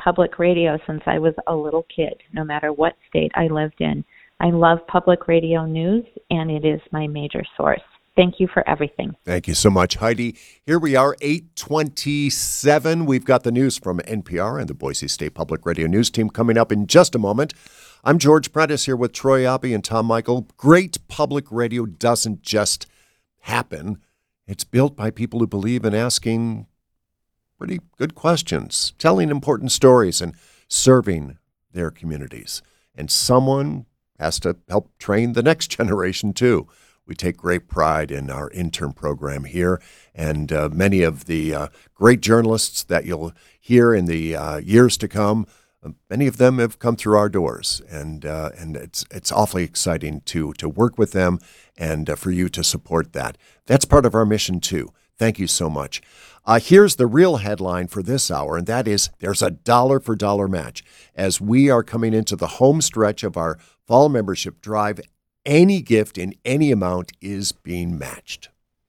public radio since I was a little kid, no matter what state I lived in. I love public radio news, and it is my major source. Thank you for everything. Thank you so much, Heidi. Here we are, 8:27. We've got the news from NPR and the Boise State Public Radio News team coming up in just a moment. I'm George Prentice here with Troy Abbey and Tom Michael. Great public radio doesn't just happen. It's built by people who believe in asking pretty good questions, telling important stories, and serving their communities. And someone has to help train the next generation, too. We take great pride in our intern program here, and many of the great journalists that you'll hear in the years to come, many of them have come through our doors, and it's awfully exciting to work with them and for you to support that. That's part of our mission, too. Thank you so much. Here's the real headline for this hour, and that is there's a dollar-for-dollar match. As we are coming into the home stretch of our fall membership drive, any gift in any amount is being matched.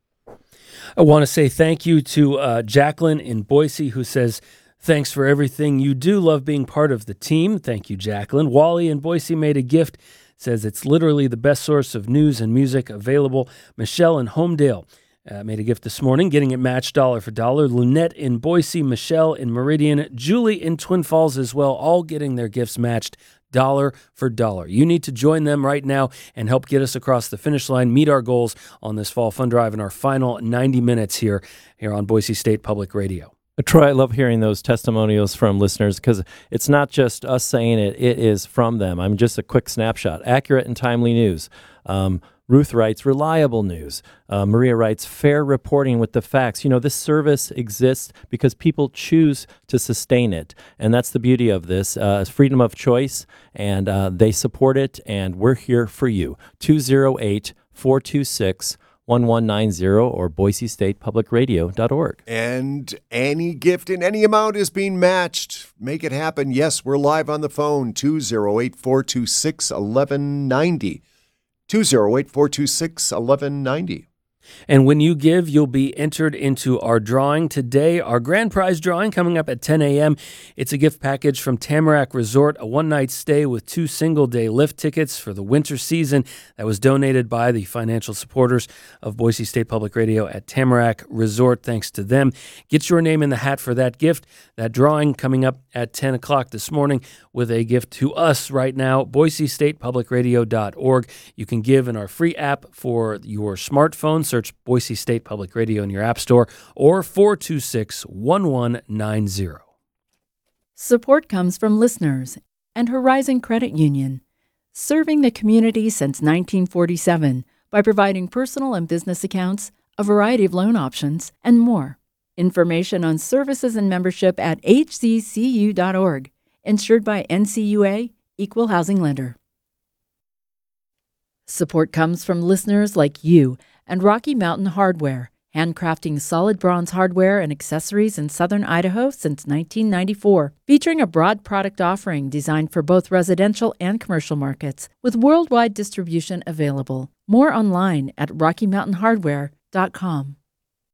I want to say thank you to Jacqueline in Boise, who says, thanks for everything you do. Love being part of the team. Thank you, Jacqueline. Wally in Boise made a gift. Says it's literally the best source of news and music available. Michelle in Homedale made a gift this morning, getting it matched dollar for dollar. Lynette in Boise, Michelle in Meridian, Julie in Twin Falls as well, all getting their gifts matched dollar for dollar. You need to join them right now and help get us across the finish line, meet our goals on this fall fund drive in our final 90 minutes here on Boise State Public Radio. Troy, I love hearing those testimonials from listeners because it's not just us saying it, it is from them. I'm just a quick snapshot. Accurate and timely news. Ruth writes, reliable news. Maria writes, fair reporting with the facts. You know, this service exists because people choose to sustain it. And that's the beauty of this, freedom of choice. And they support it, and we're here for you. 208-426-1190 or BoiseStatePublicRadio.org. And any gift in any amount is being matched. Make it happen. Yes, we're live on the phone, 208-426-1190. 208-426-1190. And when you give, you'll be entered into our drawing today, our grand prize drawing coming up at 10 a.m. It's a gift package from Tamarack Resort, a one-night stay with 2 single-day lift tickets for the winter season that was donated by the financial supporters of Boise State Public Radio at Tamarack Resort. Thanks to them. Get your name in the hat for that gift. That drawing coming up at 10 o'clock this morning with a gift to us right now, BoiseStatePublicRadio.org. You can give in our free app for your smartphone. Search Boise State Public Radio in your app store or 426-1190. Support comes from listeners and Horizon Credit Union, serving the community since 1947 by providing personal and business accounts, a variety of loan options, and more. Information on services and membership at hccu.org. Insured by NCUA, Equal Housing Lender. Support comes from listeners like you and Rocky Mountain Hardware, handcrafting solid bronze hardware and accessories in southern Idaho since 1994, featuring a broad product offering designed for both residential and commercial markets, with worldwide distribution available. More online at RockyMountainHardware.com.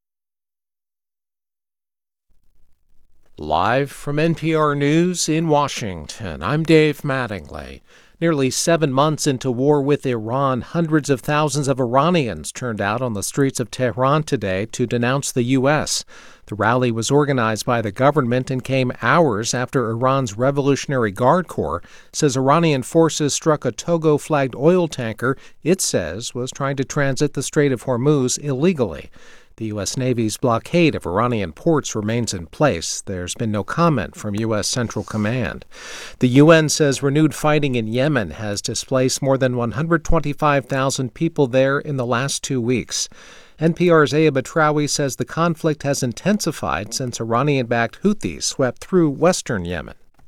Live from NPR News in Washington, I'm Dave Mattingly. Nearly 7 months into war with Iran, hundreds of thousands of Iranians turned out on the streets of Tehran today to denounce the U.S. The rally was organized by the government and came hours after Iran's Revolutionary Guard Corps says Iranian forces struck a Togo-flagged oil tanker it says was trying to transit the Strait of Hormuz illegally. The U.S. Navy's blockade of Iranian ports remains in place. There's been no comment from U.S. Central Command. The UN says renewed fighting in Yemen has displaced more than 125,000 people there in the last 2 weeks. NPR's Aya Batrawi says the conflict has intensified since Iranian-backed Houthis swept through western Yemen.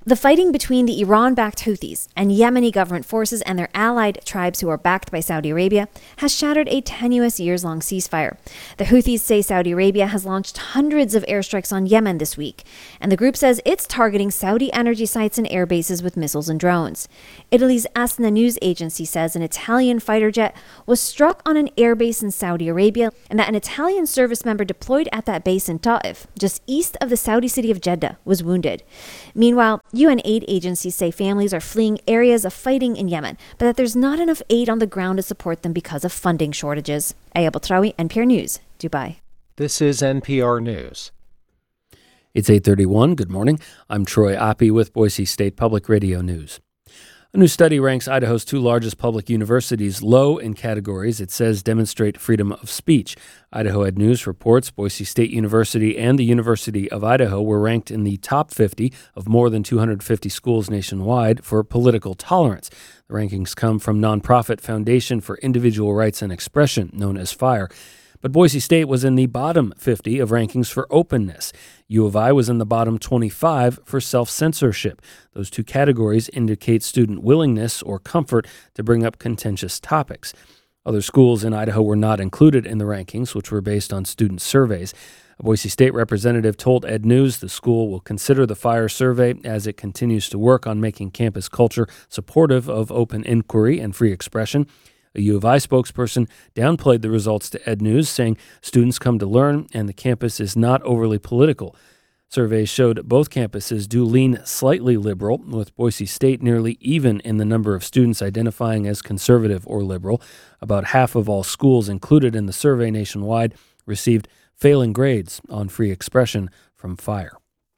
The fighting between the Iran-backed Houthis and Yemeni government forces and their allied tribes who are backed by Saudi Arabia has shattered a tenuous years-long ceasefire. The Houthis say Saudi Arabia has launched hundreds of airstrikes on Yemen this week, and the group says it's targeting Saudi energy sites and air bases with missiles and drones. Italy's ASNA news agency says an Italian fighter jet was struck on an air base in Saudi Arabia, and that an Italian service member deployed at that base in Ta'if, just east of the Saudi city of Jeddah, was wounded. Meanwhile, UN aid agencies say families are fleeing areas of fighting in Yemen, but that there's not enough aid on the ground to support them because of funding shortages. Aya Batrawi, NPR News, Dubai. This is NPR News. It's 8:31. Good morning. I'm Troy Oppie with Boise State Public Radio News. A new study ranks Idaho's two largest public universities low in categories it says demonstrate freedom of speech. Idaho Ed News reports Boise State University and the University of Idaho were ranked in the top 50 of more than 250 schools nationwide for political tolerance. The rankings come from nonprofit Foundation for Individual Rights and Expression, known as FIRE. But Boise State was in the bottom 50 of rankings for openness. U of I was in the bottom 25 for self-censorship. Those two categories indicate student willingness or comfort to bring up contentious topics. Other schools in Idaho were not included in the rankings, which were based on student surveys. A Boise State representative told Ed News the school will consider the FIRE survey as it continues to work on making campus culture supportive of open inquiry and free expression. A U of I spokesperson downplayed the results to Ed News, saying students come to learn and the campus is not overly political. Surveys showed both campuses do lean slightly liberal, with Boise State nearly even in the number of students identifying as conservative or liberal. About half of all schools included in the survey nationwide received failing grades on free expression from FIRE.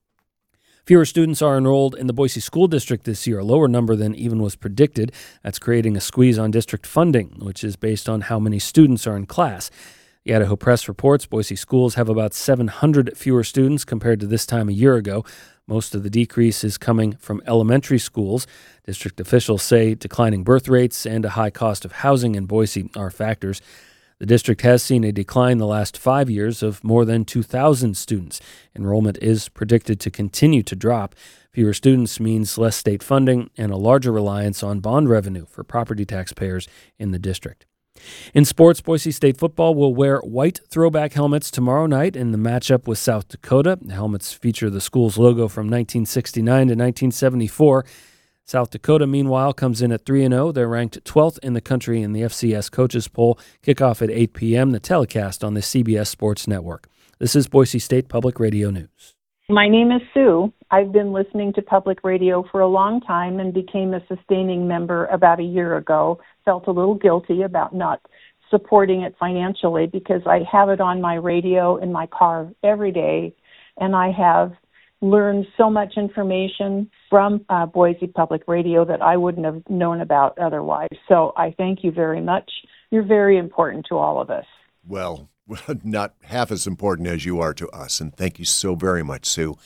Fewer students are enrolled in the Boise School District this year, a lower number than even was predicted. That's creating a squeeze on district funding, which is based on how many students are in class. The Idaho Press reports Boise schools have about 700 fewer students compared to this time a year ago. Most of the decrease is coming from elementary schools. District officials say declining birth rates and a high cost of housing in Boise are factors. The district has seen a decline the last 5 years of more than 2,000 students. Enrollment is predicted to continue to drop. Fewer students means less state funding and a larger reliance on bond revenue for property taxpayers in the district. In sports, Boise State football will wear white throwback helmets tomorrow night in the matchup with South Dakota. The helmets feature the school's logo from 1969 to 1974. South Dakota, meanwhile, comes in at 3-0. They're ranked 12th in the country in the FCS coaches poll. Kickoff at 8 p.m., the telecast on the CBS Sports Network. This is Boise State Public Radio News. My name is Sue. I've been listening to public radio for a long time and became a sustaining member about a year ago. Felt a little guilty about not supporting it financially because I have it on my radio in my car every day, and I have learned so much information from Boise Public Radio that I wouldn't have known about otherwise. So I thank you very much. You're very important to all of us. Well, not half as important as you are to us, and thank you so very much, Sue.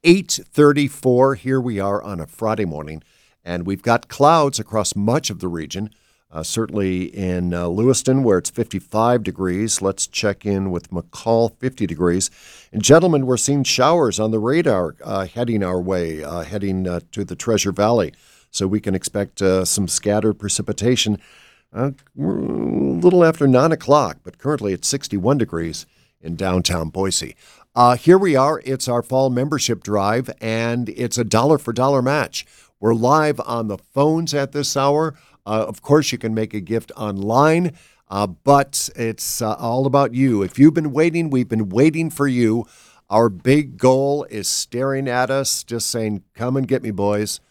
8:34, here we are on a Friday morning, and we've got clouds across much of the region. Certainly in Lewiston, where it's 55 degrees. Let's check in with McCall, 50 degrees. And gentlemen, we're seeing showers on the radar heading our way, heading to the Treasure Valley. So we can expect some scattered precipitation a little after 9 o'clock. But currently it's 61 degrees in downtown Boise. Here we are. It's our fall membership drive, and it's a dollar-for-dollar match. We're live on the phones at this hour. Of course, you can make a gift online, but it's all about you. If you've been waiting, we've been waiting for you. Our big goal is staring at us, just saying, come and get me, boys.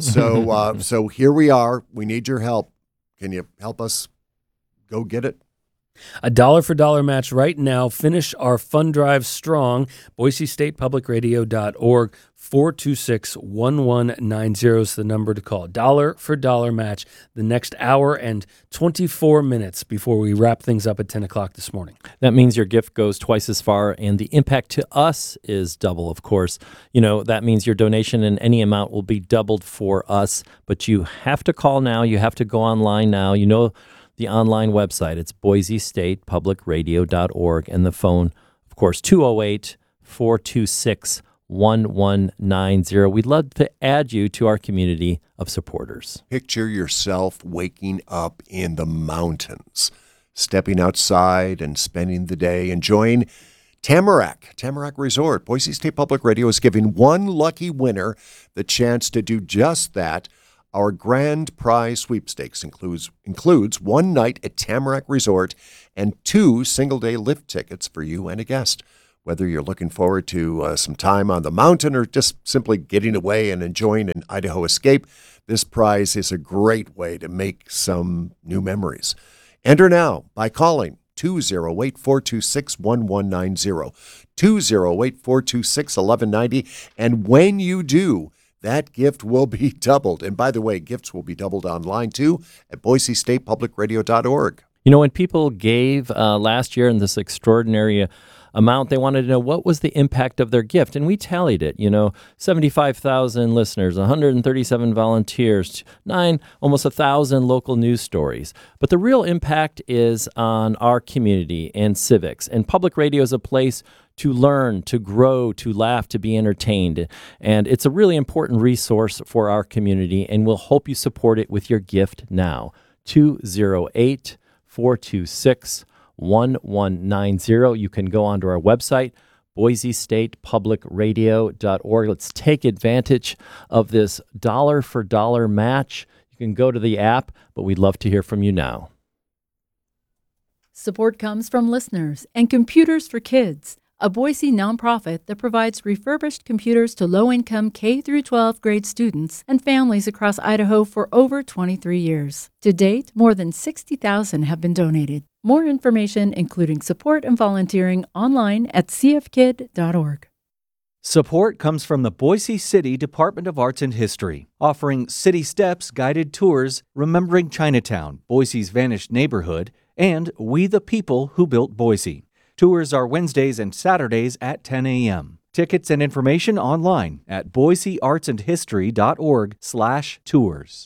So here we are. We need your help. Can you help us go get it? A dollar-for-dollar match right now. Finish our fund drive strong. BoiseStatePublicRadio.org. 426-1190 is the number to call. Dollar-for-dollar match the next hour and 24 minutes before we wrap things up at 10 o'clock this morning. That means your gift goes twice as far, and the impact to us is double, of course. You know, that means your donation in any amount will be doubled for us, but you have to call now. You have to go online now. You know the online website. It's BoiseStatePublicRadio.org, and the phone, of course, 208-426-1190. 1190. We'd love to add you to our community of supporters. Picture yourself waking up in the mountains, stepping outside and spending the day enjoying Tamarack Resort. Boise State Public Radio is giving one lucky winner the chance to do just that. Our grand prize sweepstakes includes one night at Tamarack Resort and 2 single-day lift tickets for you and a guest. Whether you're looking forward to some time on the mountain or just simply getting away and enjoying an Idaho escape, this prize is a great way to make some new memories. Enter now by calling 208-426-1190, 208-426-1190, and when you do, that gift will be doubled. And by the way, gifts will be doubled online too at BoiseStatePublicRadio.org. You know, when people gave last year in this extraordinary amount, they wanted to know what was the impact of their gift. And we tallied it, 75,000 listeners, 137 volunteers, almost 1,000 local news stories. But the real impact is on our community and civics. And public radio is a place to learn, to grow, to laugh, to be entertained. And it's a really important resource for our community, and we'll hope you support it with your gift now. 208-426-1190. You can go onto our website, BoiseStatePublicRadio.org. Let's take advantage of this dollar-for-dollar match. You can go to the app, but we'd love to hear from you now. Support comes from listeners and Computers for Kids, a Boise nonprofit that provides refurbished computers to low-income K-12 grade students and families across Idaho for over 23 years. To date, more than 60,000 have been donated. More information, including support and volunteering, online at cfkid.org. Support comes from the Boise City Department of Arts and History, offering City Steps guided tours, Remembering Chinatown, Boise's Vanished Neighborhood, and We the People Who Built Boise. Tours are Wednesdays and Saturdays at 10 a.m. Tickets and information online at boiseartsandhistory.org/tours.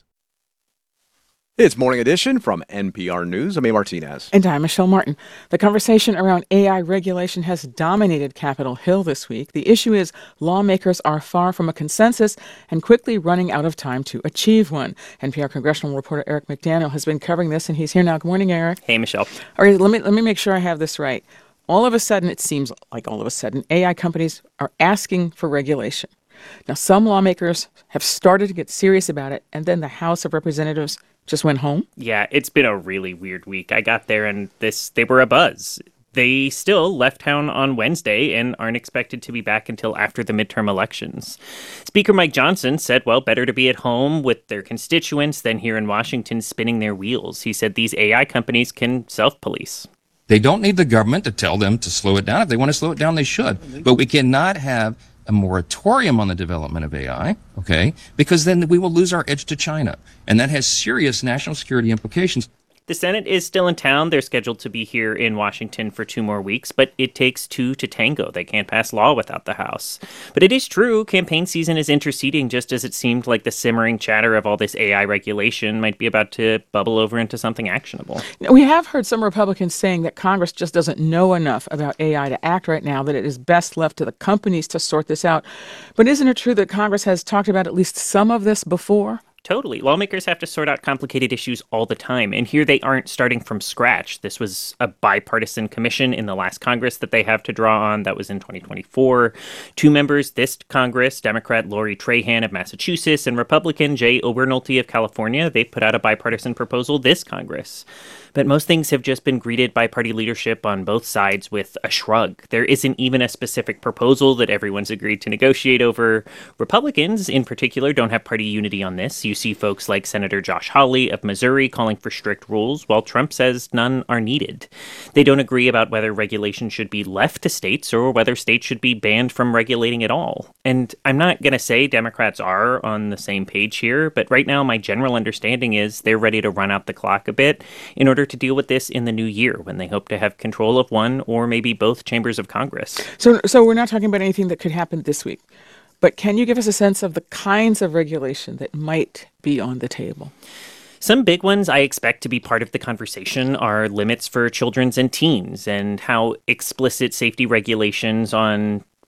It's Morning Edition from NPR News. I'm A. Martinez. And I'm Michelle Martin. The conversation around AI regulation has dominated Capitol Hill this week. The issue is lawmakers are far from a consensus and quickly running out of time to achieve one. NPR congressional reporter Eric McDaniel has been covering this, and he's here now. Good morning, Eric. Hey, Michelle. All right, let me make sure I have this right. All of a sudden, it seems like AI companies are asking for regulation. Now, some lawmakers have started to get serious about it, and then the House of Representatives just went home? Yeah, it's been a really weird week. I got there and they were abuzz. They still left town on Wednesday and aren't expected to be back until after the midterm elections. Speaker Mike Johnson said, better to be at home with their constituents than here in Washington spinning their wheels. He said these AI companies can self-police. They don't need the government to tell them to slow it down. If they want to slow it down, they should. But we cannot have a moratorium on the development of AI, okay? Because then we will lose our edge to China. And that has serious national security implications. The Senate is still in town. They're scheduled to be here in Washington for 2 more weeks, but it takes 2 to tango. They can't pass law without the House. But it is true, campaign season is interceding just as it seemed like the simmering chatter of all this AI regulation might be about to bubble over into something actionable. We have heard some Republicans saying that Congress just doesn't know enough about AI to act right now, that it is best left to the companies to sort this out. But isn't it true that Congress has talked about at least some of this before? Totally. Lawmakers have to sort out complicated issues all the time, and here they aren't starting from scratch. This was a bipartisan commission in the last Congress that they have to draw on. That was in 2024. 2 members this Congress, Democrat Lori Trahan of Massachusetts and Republican Jay Obernolte of California, they put out a bipartisan proposal this Congress. But most things have just been greeted by party leadership on both sides with a shrug. There isn't even a specific proposal that everyone's agreed to negotiate over. Republicans, in particular, don't have party unity on this. You see folks like Senator Josh Hawley of Missouri calling for strict rules, while Trump says none are needed. They don't agree about whether regulation should be left to states or whether states should be banned from regulating at all. And I'm not going to say Democrats are on the same page here, but right now my general understanding is they're ready to run out the clock a bit in order to deal with this in the new year when they hope to have control of one or maybe both chambers of Congress. So we're not talking about anything that could happen this week. But can you give us a sense of the kinds of regulation that might be on the table? Some big ones I expect to be part of the conversation are limits for children and teens and how explicit safety regulations on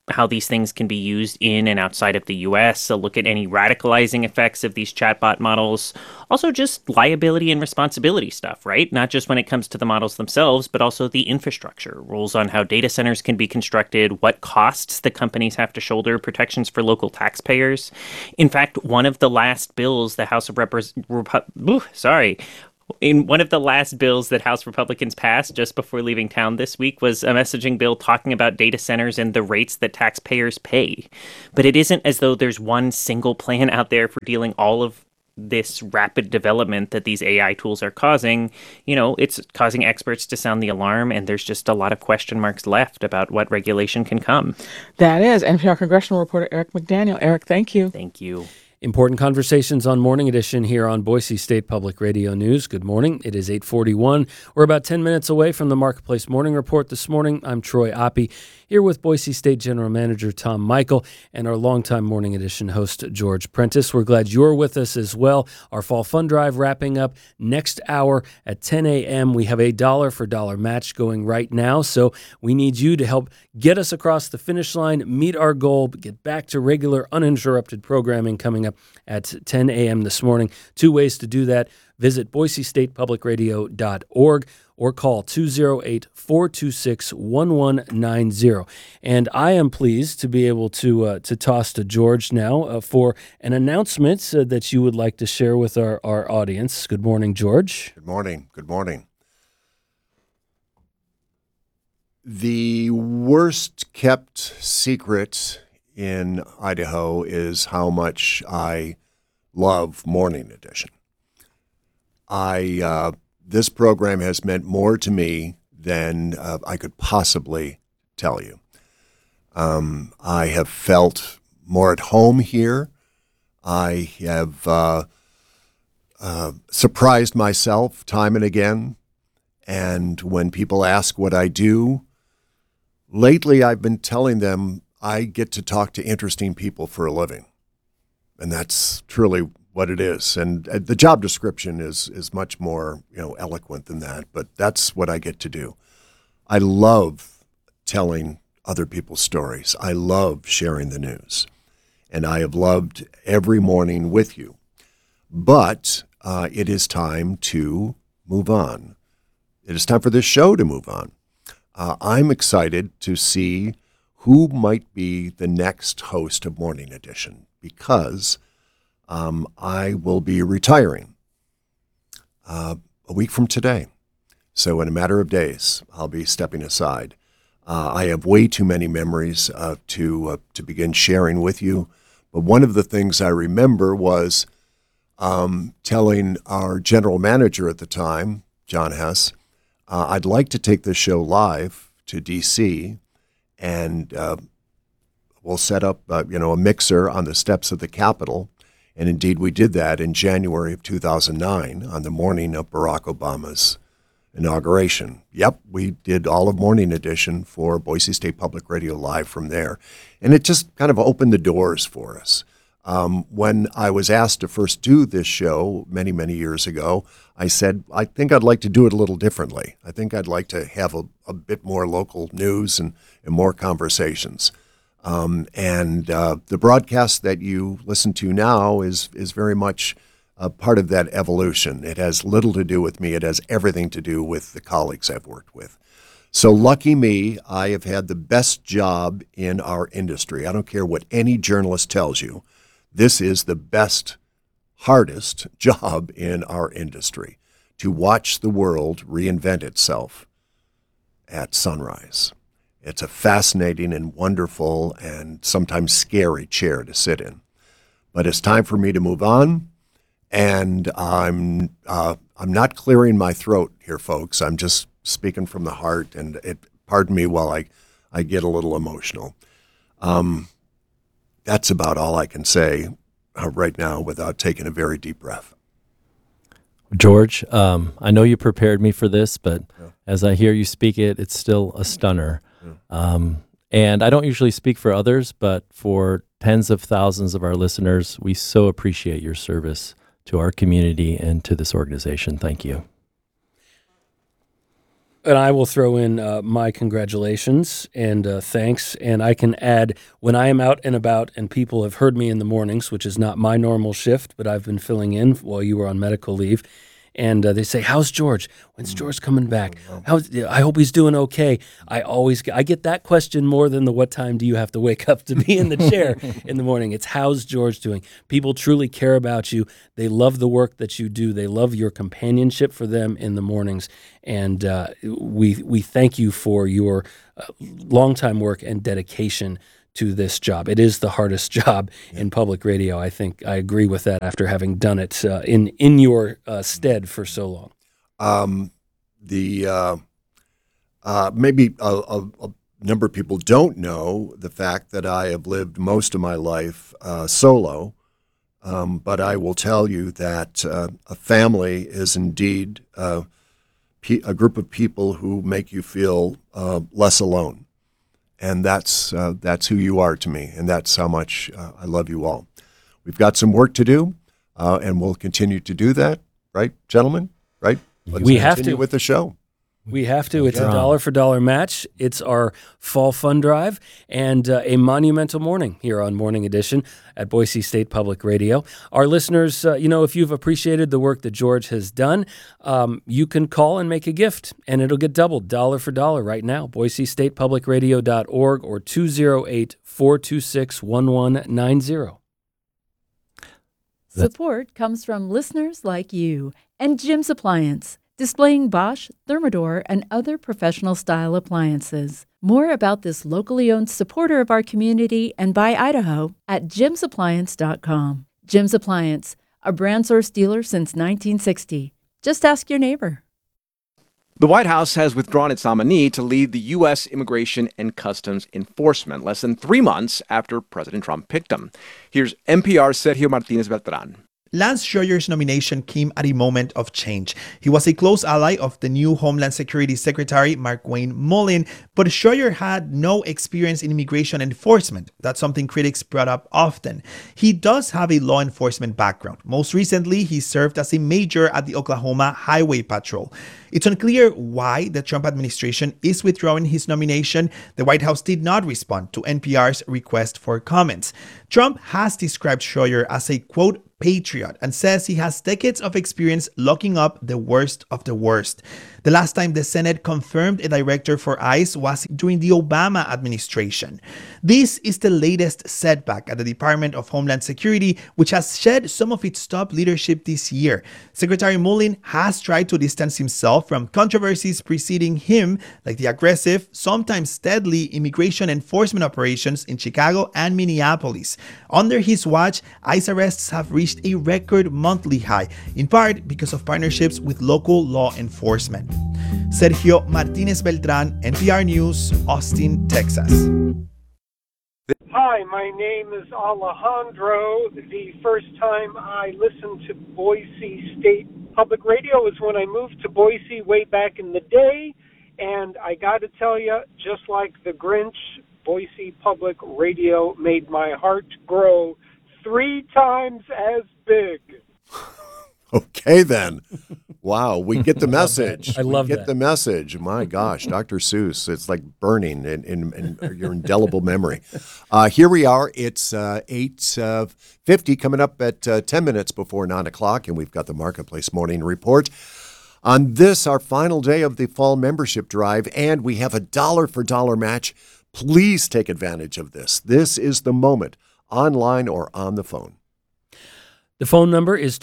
how these things can be used in and outside of the US, a look at any radicalizing effects of these chatbot models, also just liability and responsibility stuff, right? Not just when it comes to the models themselves, but also the infrastructure, rules on how data centers can be constructed, what costs the companies have to shoulder, protections for local taxpayers. In fact, one of the last bills the House of In one of the last bills that House Republicans passed just before leaving town this week was a messaging bill talking about data centers and the rates that taxpayers pay. But it isn't as though there's one single plan out there for dealing all of this rapid development that these AI tools are causing. It's causing experts to sound the alarm, and there's just a lot of question marks left about what regulation can come. That is NPR congressional reporter Eric McDaniel. Eric, thank you. Thank you. Important conversations on Morning Edition here on Boise State Public Radio News. Good morning. It is 8:41. We're about 10 minutes away from the Marketplace Morning Report this morning. I'm Troy Oppie, here with Boise State General Manager Tom Michael and our longtime Morning Edition host, George Prentice. We're glad you're with us as well. Our Fall Fund Drive wrapping up next hour at 10 a.m. We have a $1 for $1 match going right now, so we need you to help get us across the finish line, meet our goal, get back to regular uninterrupted programming coming up at 10 a.m. this morning. Two ways to do that. Visit boisestatepublicradio.org or call 208-426-1190. And I am pleased to be able to toss to George now for an announcement that you would like to share with our audience. Good morning, George. Good morning. Good morning. The worst kept secret in Idaho is how much I love Morning Edition. This program has meant more to me than I could possibly tell you. I have felt more at home here. I have surprised myself time and again. And when people ask what I do, lately I've been telling them I get to talk to interesting people for a living. And that's truly what it is. And the job description is much more, eloquent than that, but that's what I get to do. I love telling other people's stories. I love sharing the news. And I have loved every morning with you. But it is time to move on. It is time for this show to move on. I'm excited to see who might be the next host of Morning Edition, because I will be retiring a week from today. So in a matter of days, I'll be stepping aside. I have way too many memories to begin sharing with you. But one of the things I remember was telling our general manager at the time, John Hess, I'd like to take this show live to D.C., and we'll set up, a mixer on the steps of the Capitol. And indeed, we did that in January of 2009 on the morning of Barack Obama's inauguration. Yep, we did all of Morning Edition for Boise State Public Radio live from there. And it just kind of opened the doors for us. When I was asked to first do this show many, many years ago, I said, I think I'd like to do it a little differently. I think I'd like to have a bit more local news and more conversations. The broadcast that you listen to now is very much a part of that evolution. It has little to do with me. It has everything to do with the colleagues I've worked with. So lucky me, I have had the best job in our industry. I don't care what any journalist tells you. This is the best, hardest job in our industry, to watch the world reinvent itself at sunrise. It's a fascinating and wonderful and sometimes scary chair to sit in. But it's time for me to move on, and I'm not clearing my throat here, folks. I'm just speaking from the heart, and pardon me while I get a little emotional. That's about all I can say right now without taking a very deep breath. George, I know you prepared me for this, but as I hear you speak it, it's still a stunner. And I don't usually speak for others, but for tens of thousands of our listeners, we so appreciate your service to our community and to this organization. Thank you. And I will throw in my congratulations and thanks. And I can add, when I am out and about and people have heard me in the mornings, which is not my normal shift, but I've been filling in while you were on medical leave. And they say, "How's George? When's George coming back? I hope he's doing okay." I get that question more than the "What time do you have to wake up to be in the chair in the morning?" It's "How's George doing?" People truly care about you. They love the work that you do. They love your companionship for them in the mornings. And we thank you for your longtime work and dedication to this job. It is the hardest job in public radio. I think I agree with that after having done it in your stead for so long. Maybe a number of people don't know the fact that I have lived most of my life solo, but I will tell you that a family is indeed a group of people who make you feel less alone. And that's who you are to me, and that's how much I love you all. We've got some work to do, and we'll continue to do that, right, gentlemen? Right? We have to with the show. We have to. It's a dollar for dollar match. It's our fall fund drive and a monumental morning here on Morning Edition at Boise State Public Radio. Our listeners, if you've appreciated the work that George has done, you can call and make a gift, and it'll get doubled, dollar for dollar right now. BoiseStatePublicRadio.org or 208-426-1190. Support comes from listeners like you and Jim's Appliance, displaying Bosch, Thermador, and other professional style appliances. More about this locally owned supporter of our community and by Idaho at jimsappliance.com. Jim's Appliance, a brand source dealer since 1960. Just ask your neighbor. The White House has withdrawn its nominee to lead the U.S. Immigration and Customs Enforcement less than 3 months after President Trump picked him. Here's NPR's Sergio Martinez Beltran. Lance Schroeder's nomination came at a moment of change. He was a close ally of the new Homeland Security Secretary Markwayne Mullin, but Schroeder had no experience in immigration enforcement. That's something critics brought up often. He does have a law enforcement background. Most recently, he served as a major at the Oklahoma Highway Patrol. It's unclear why the Trump administration is withdrawing his nomination. The White House did not respond to NPR's request for comments. Trump has described Schroeder as a, quote, patriot and says he has decades of experience locking up the worst of the worst. The last time the Senate confirmed a director for ICE was during the Obama administration. This is the latest setback at the Department of Homeland Security, which has shed some of its top leadership this year. Secretary Mullin has tried to distance himself from controversies preceding him, like the aggressive, sometimes deadly immigration enforcement operations in Chicago and Minneapolis. Under his watch, ICE arrests have reached a record monthly high, in part because of partnerships with local law enforcement. Sergio Martinez Beltran, NPR News, Austin, Texas. Hi, my name is Alejandro. The first time I listened to Boise State Public Radio was when I moved to Boise way back in the day, and I got to tell you, just like the Grinch, Boise Public Radio made my heart grow 3 times as big. Okay, then. Wow, we get the message. I love we get that. the message. My gosh, Dr. Seuss, it's like burning in your indelible memory. Here we are. It's 8:50, coming up at 10 minutes before 9 o'clock, and we've got the Marketplace Morning Report. On this, our final day of the fall membership drive, and we have a dollar-for-dollar match. Please take advantage of this. This is the moment, online or on the phone. The phone number is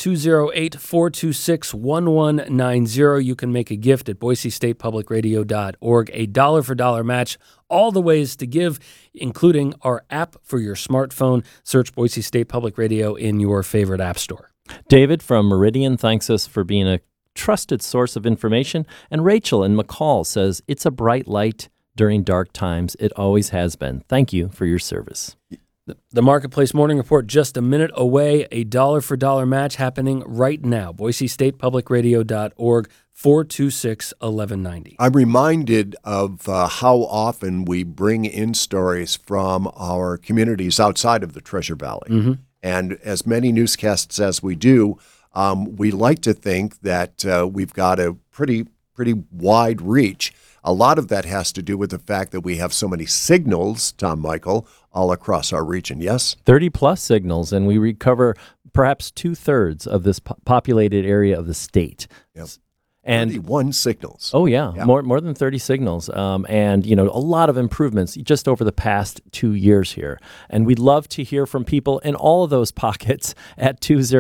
208-426-1190. You can make a gift at BoiseStatePublicRadio.org. A dollar-for-dollar match. All the ways to give, including our app for your smartphone. Search Boise State Public Radio in your favorite app store. David from Meridian thanks us for being a trusted source of information. And Rachel in McCall says, it's a bright light during dark times. It always has been. Thank you for your service. The Marketplace Morning Report just a minute away. A dollar-for-dollar match happening right now. BoiseStatePublicRadio.org, 426-1190. I'm reminded of how often we bring in stories from our communities outside of the Treasure Valley. Mm-hmm. And as many newscasts as we do, we like to think that we've got a pretty pretty wide reach. A lot of that has to do with the fact that we have so many signals, Tom Michael, all across our region, yes? 30 plus signals, and we recover perhaps 2/3 of this populated area of the state. Yep. And 31 signals. Oh, yeah. More than 30 signals. And, a lot of improvements just over the past 2 years here. And we'd love to hear from people in all of those pockets at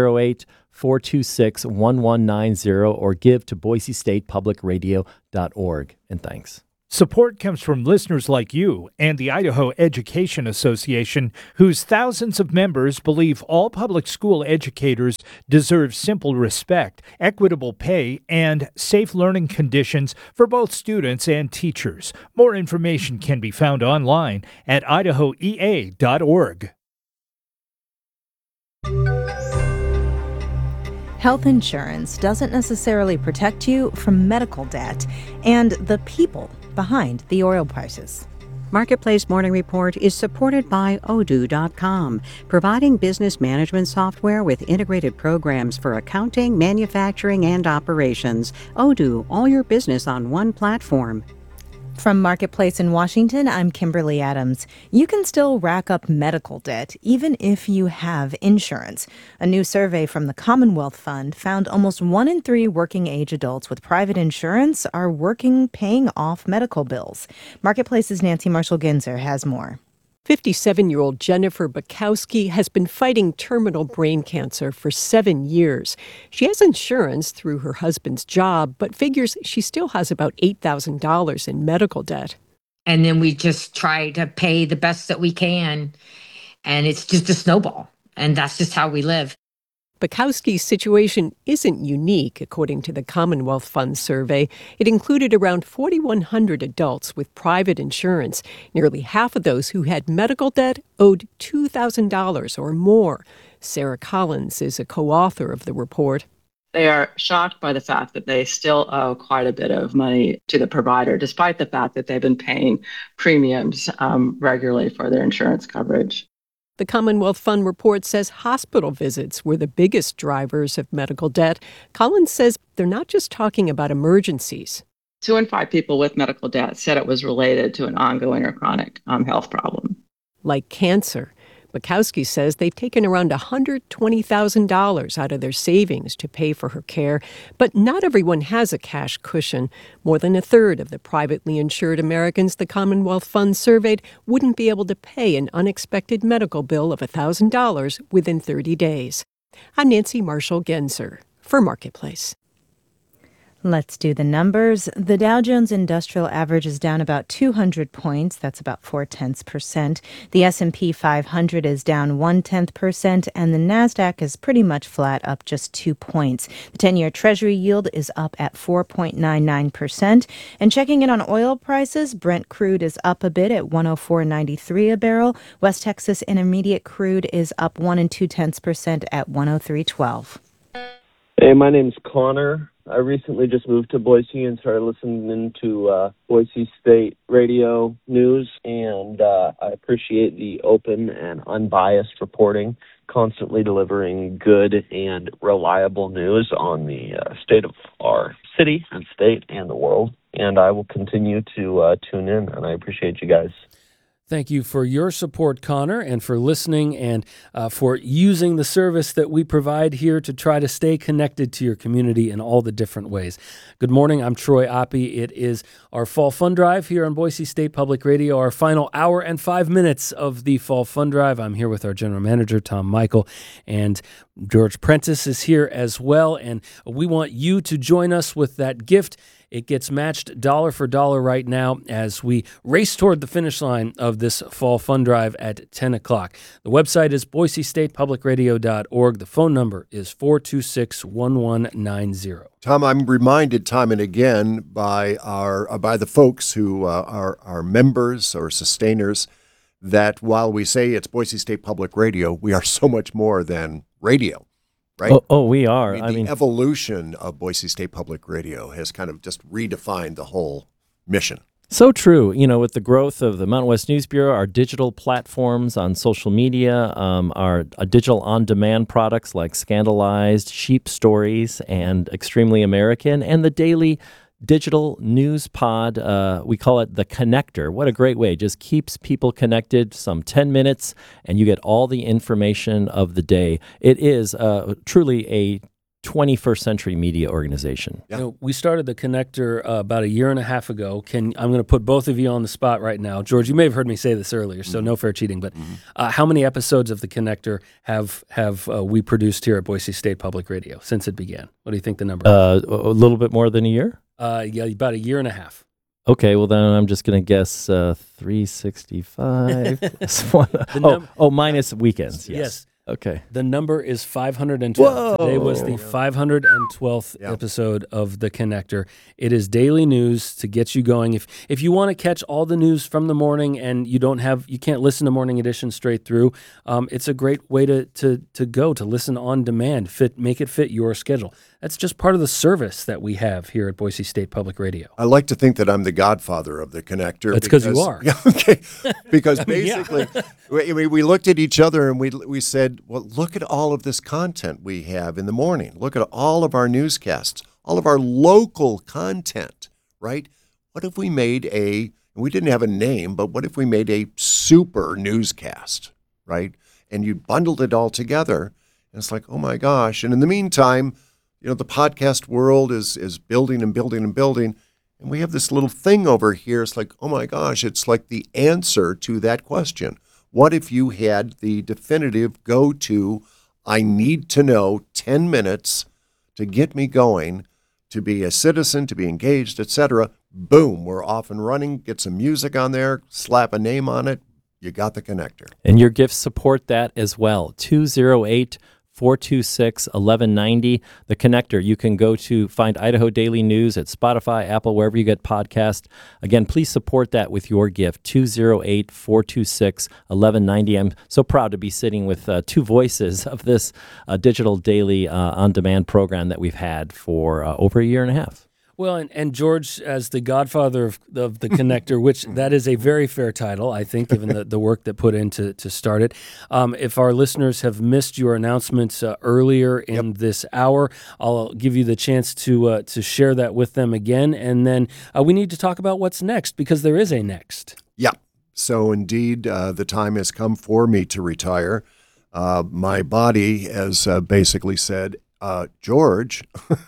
208-426-1190 or give to BoiseStatePublicRadio.org. And thanks. Support comes from listeners like you and the Idaho Education Association, whose thousands of members believe all public school educators deserve simple respect, equitable pay, and safe learning conditions for both students and teachers. More information can be found online at idahoea.org. Health insurance doesn't necessarily protect you from medical debt and the people behind the oil prices. Marketplace Morning Report is supported by Odoo.com, providing business management software with integrated programs for accounting, manufacturing, and operations. Odoo, all your business on one platform. From Marketplace in Washington, I'm Kimberly Adams. You can still rack up medical debt even if you have insurance. A new survey from the Commonwealth Fund found almost 1 in 3 working-age adults with private insurance are paying off medical bills. Marketplace's Nancy Marshall-Genzer has more. 57-year-old Jennifer Bukowski has been fighting terminal brain cancer for 7 years. She has insurance through her husband's job, but figures she still has about $8,000 in medical debt. And then we just try to pay the best that we can, and it's just a snowball, and that's just how we live. Bukowski's situation isn't unique, according to the Commonwealth Fund survey. It included around 4,100 adults with private insurance. Nearly half of those who had medical debt owed $2,000 or more. Sarah Collins is a co-author of the report. They are shocked by the fact that they still owe quite a bit of money to the provider, despite the fact that they've been paying premiums regularly for their insurance coverage. The Commonwealth Fund report says hospital visits were the biggest drivers of medical debt. Collins says they're not just talking about emergencies. 2 in 5 people with medical debt said it was related to an ongoing or chronic health problem. Like cancer. Bukowski says they've taken around $120,000 out of their savings to pay for her care, but not everyone has a cash cushion. More than a third of the privately insured Americans the Commonwealth Fund surveyed wouldn't be able to pay an unexpected medical bill of $1,000 within 30 days. I'm Nancy Marshall-Genzer for Marketplace. Let's do the numbers. The Dow Jones Industrial Average is down about 200 points. That's about 0.4%. The S&P 500 is down 0.1%, and the Nasdaq is pretty much flat, up just 2 points. The 10-year Treasury yield is up at 4.99%. And checking in on oil prices, Brent crude is up a bit at $104.93 a barrel. West Texas Intermediate crude is up 1 2/10% at $103.12. Hey, my name's Connor. I recently just moved to Boise and started listening to Boise State Radio News, and I appreciate the open and unbiased reporting, constantly delivering good and reliable news on the state of our city and state and the world. And I will continue to tune in, and I appreciate you guys. Thank you for your support, Connor, and for listening and for using the service that we provide here to try to stay connected to your community in all the different ways. Good morning. I'm Troy Oppie. It is our Fall Fund Drive here on Boise State Public Radio, our final hour and 5 minutes of the Fall Fund Drive. I'm here with our general manager, Tom Michael, and George Prentice is here as well, and we want you to join us with that gift. It gets matched dollar for dollar right now as we race toward the finish line of this Fall Fund Drive at 10 o'clock. The website is BoiseStatePublicRadio.org. The phone number is 426-1190. Tom, I'm reminded time and again by the folks who are our members or sustainers that while we say it's Boise State Public Radio, we are so much more than radio. Right? Oh, we are. I mean, the evolution of Boise State Public Radio has kind of just redefined the whole mission. So true. You know, with the growth of the Mountain West News Bureau, our digital platforms on social media, our digital on-demand products like Scandalized, Sheep Stories, and Extremely American, and the daily digital news pod. We call it the Connector. What a great way. Just keeps people connected, some 10 minutes, and you get all the information of the day. It is truly a 21st century media organization. You know, we started the Connector about a year and a half ago. I'm going to put both of you on the spot right now. George, you may have heard me say this earlier, so no fair cheating, but how many episodes of the Connector have we produced here at Boise State Public Radio since it began? What do you think the number is? A little bit more than a year? Yeah, about a year and a half. Okay, well then I'm just going to guess 365. Minus weekends. Yes. Okay. The number is 512. Whoa. Today was the 512th episode of The Connector. It is daily news to get you going. If you want to catch all the news from the morning and you can't listen to Morning Edition straight through, it's a great way to listen on demand. Make it fit your schedule. That's just part of the service that we have here at Boise State Public Radio. I like to think that I'm the godfather of the Connector. That's because you are. Okay. Because basically, we looked at each other and we said, well, look at all of this content we have in the morning. Look at all of our newscasts, all of our local content, right? What if we made we didn't have a name, but what if we made a super newscast, right? And you bundled it all together. And it's like, oh my gosh. And in the meantime, the podcast world is building and building and building. And we have this little thing over here. It's like, oh my gosh, it's like the answer to that question. What if you had the definitive go-to, I need to know 10 minutes to get me going, to be a citizen, to be engaged, etc. Boom, we're off and running. Get some music on there, slap a name on it. You got the Connector. And your gifts support that as well. 208-426-1190. The Connector. You can go to find Idaho Daily News at Spotify, Apple, wherever you get podcasts. Again, please support that with your gift. 208-426-1190. I'm so proud to be sitting with two voices of this digital daily on-demand program that we've had for over a year and a half. Well, and George, as the godfather of the Connector, which that is a very fair title, I think, given the work that put in to start it. If our listeners have missed your announcements earlier in this hour, I'll give you the chance to share that with them again. And then we need to talk about what's next, because there is a next. Yeah. So indeed, the time has come for me to retire. My body has basically said, George,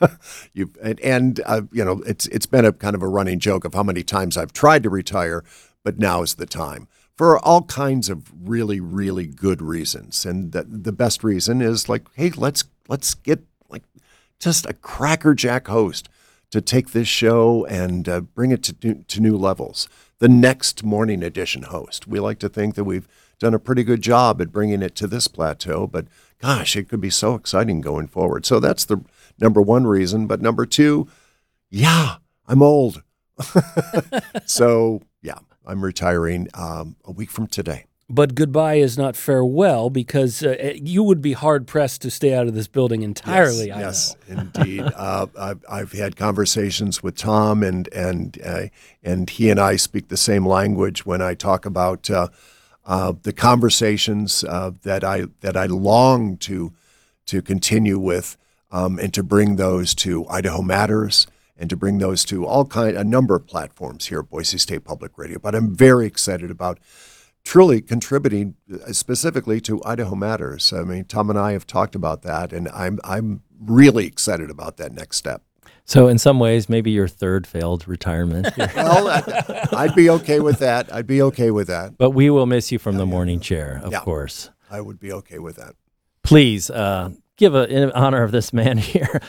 it's been a kind of a running joke of how many times I've tried to retire, but now is the time for all kinds of really, really good reasons. And the best reason is like, hey, let's get like just a crackerjack host to take this show and bring it to new levels. The next Morning Edition host. We like to think that we've done a pretty good job at bringing it to this plateau, but gosh, it could be so exciting going forward. So that's the number one reason. But number two, I'm old. So, I'm retiring a week from today. But goodbye is not farewell, because you would be hard-pressed to stay out of this building entirely. Yes, indeed. I've had conversations with Tom, and he and I speak the same language when I talk about the conversations that I long to continue with, and to bring those to Idaho Matters, and to bring those to a number of platforms here at Boise State Public Radio. But I'm very excited about truly contributing specifically to Idaho Matters. I mean, Tom and I have talked about that, and I'm really excited about that next step. So in some ways, maybe your third failed retirement. Well, I'd be okay with that. But we will miss you from the morning chair, of course. I would be okay with that. Please give in honor of this man here.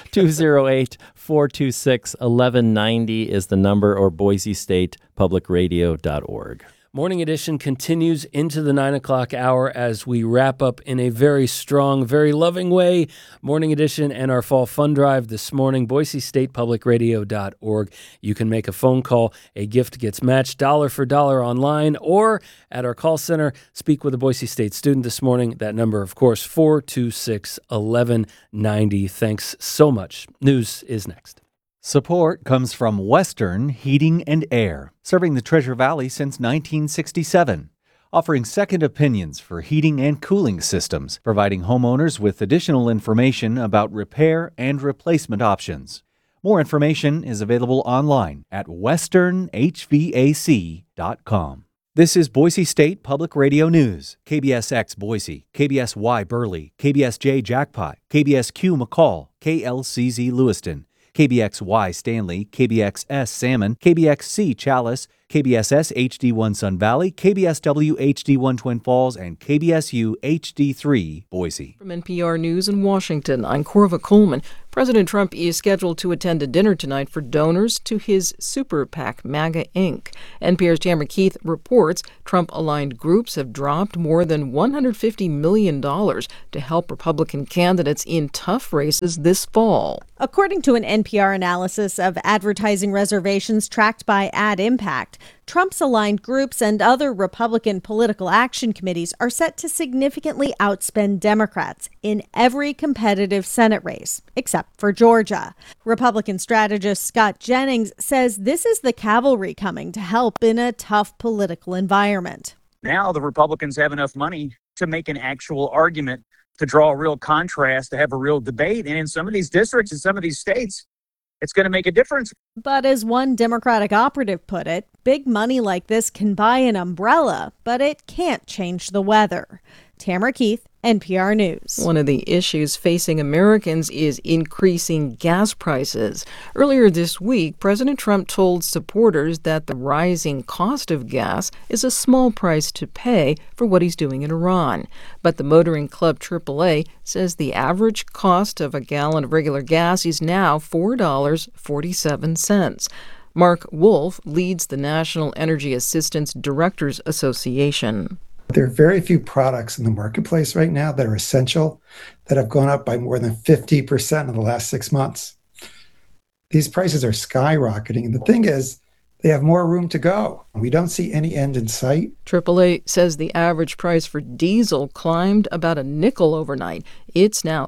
208-426-1190 is the number, or BoiseStatePublicRadio.org. Morning Edition continues into the 9 o'clock hour as we wrap up in a very strong, very loving way. Morning Edition and our Fall Fund Drive this morning, BoiseStatePublicRadio.org. You can make a phone call. A gift gets matched dollar for dollar online or at our call center. Speak with a Boise State student this morning. That number, of course, 426-1190. Thanks so much. News is next. Support comes from Western Heating and Air, serving the Treasure Valley since 1967, offering second opinions for heating and cooling systems, providing homeowners with additional information about repair and replacement options. More information is available online at westernhvac.com. This is Boise State Public Radio News. KBSX Boise, KBSY Burley, KBSJ Jackpot, KBSQ McCall, KLCZ Lewiston, KBXY Stanley, KBXS Salmon, KBXC Chalice, KBSS HD1 Sun Valley, KBSW HD1 Twin Falls, and KBSU HD3 Boise. From NPR News in Washington, I'm Corva Coleman. President Trump is scheduled to attend a dinner tonight for donors to his super PAC, MAGA Inc. NPR's Tamara Keith reports Trump-aligned groups have dropped more than $150 million to help Republican candidates in tough races this fall. According to an NPR analysis of advertising reservations tracked by Ad Impact, Trump's aligned groups and other Republican political action committees are set to significantly outspend Democrats in every competitive Senate race, except for Georgia. Republican strategist Scott Jennings says this is the cavalry coming to help in a tough political environment. Now the Republicans have enough money to make an actual argument, to draw a real contrast, to have a real debate. And in some of these districts, in some of these states, it's going to make a difference. But as one Democratic operative put it, big money like this can buy an umbrella, but it can't change the weather. Tamara Keith, NPR News. One of the issues facing Americans is increasing gas prices. Earlier this week, President Trump told supporters that the rising cost of gas is a small price to pay for what he's doing in Iran. But the motoring club AAA says the average cost of a gallon of regular gas is now $4.47. Mark Wolf leads the National Energy Assistance Directors Association. There are very few products in the marketplace right now that are essential that have gone up by more than 50% in the last 6 months. These prices are skyrocketing. And the thing is, they have more room to go. We don't see any end in sight. AAA says the average price for diesel climbed about a nickel overnight. It's now